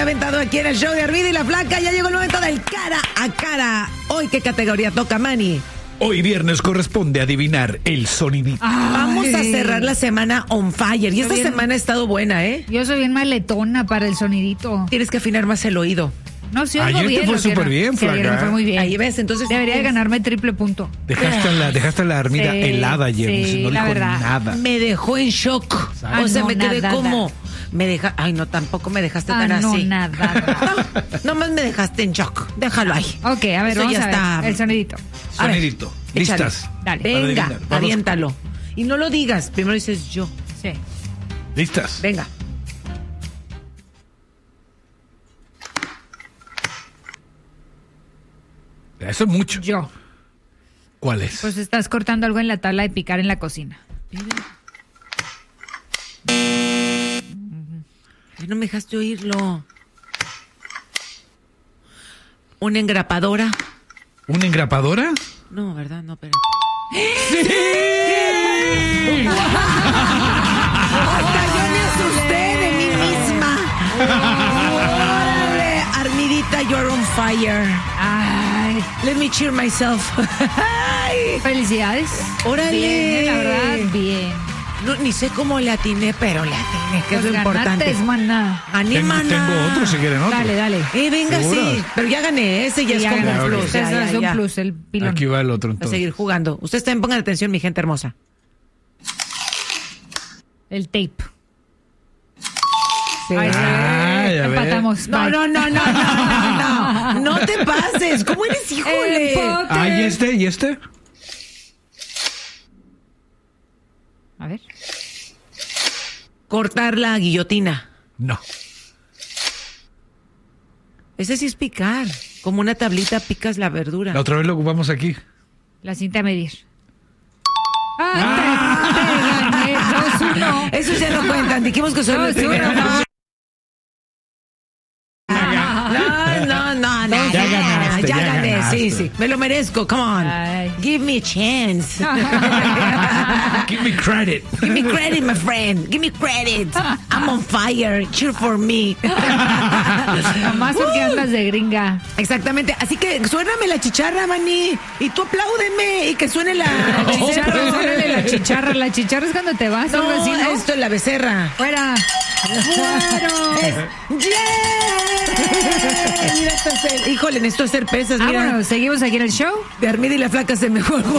me ha aventado aquí en el show de Armida y la Flaca. Ya llegó el momento del cara a cara. Hoy, ¿qué categoría toca, Manny? Hoy viernes corresponde adivinar el sonidito. Vamos a cerrar la semana on fire. Y esta semana ha estado buena, ¿eh? Yo soy bien maletona para el sonidito. Tienes que afinar más el oído. No, sí, oigo Ayer bien. te fue súper bien, sí, ayer Flaca. me fue muy bien. Ahí ves, entonces... Debería de ganarme triple punto. Dejaste la Armida Sí, helada ayer. sí, No la dijo verdad. nada. Me dejó en shock. Ah, O sea, no, me quedé nada. como... Ay, no, tampoco me dejaste tan no, así. nada. No, nomás me dejaste en shock. Déjalo ahí. Ok, a ver, Eso vamos ya a ver. está. El sonidito. A ver, Sonidito. échale. ¿Listas? Dale. Para Venga, adivinar. Vamos. aviéntalo. Y no lo digas, primero dices yo. Sí. ¿Listas? Venga. Eso es mucho. Yo. ¿Cuál es? Pues estás cortando algo en la tabla de picar en la cocina. Ay, no me dejaste oírlo. ¿Una engrapadora? ¿Una engrapadora? No, ¿verdad? No, pero... Hasta yo me asusté de mí misma. Órale, Armidita, you're on fire. Ay, Let me cheer myself. Ay, felicidades. órale. Bien, la verdad, bien. No, ni sé cómo le atiné, pero le atiné, que es Pues lo importante. ganaste, maná. Anímana. Tengo otro si quieren otro. Dale, dale. Venga, ¿Seguras? sí. Pero ya gané. Ese ya Sí, es ya como un ganaste. ahora. plus. Ese es un Ya. plus, el pilón. Aquí va el otro A entonces. seguir jugando. Ustedes también pongan atención, mi gente hermosa. El tape. Sí. Ay, Ay, a ver. empatamos. No, Bye. no. No te pases. ¿Cómo eres, híjole? Empate. Ah, ¿y este? ¿Y este? A ver. Cortar la guillotina. No. Ese sí es picar. Como una tablita picas la verdura. La otra vez lo ocupamos aquí. La cinta a medir. ¡Ah! Te gané 2-1. Esos ya no cuentan. Dijimos que soy el 2-1, primero. no. No. Ya ganaste, Ya ya gané, ganaste. sí. Me lo merezco. Come on. Ay. Give me a chance. Give me credit. Give me credit, my friend. Give me credit. I'm on fire. Cheer for me. Nomás porque andas de gringa. Exactamente. Así que suéname la chicharra, Manny. Y tú apláudeme. Y que suene la Chicharra, órale, la chicharra. La chicharra es cuando te vas, algo así, ¿no? esto es la becerra. Fuera. Mira, híjole, necesito hacer pesas. Mira, Vámonos, seguimos aquí en el show. de Armida y la Flaca se me fue.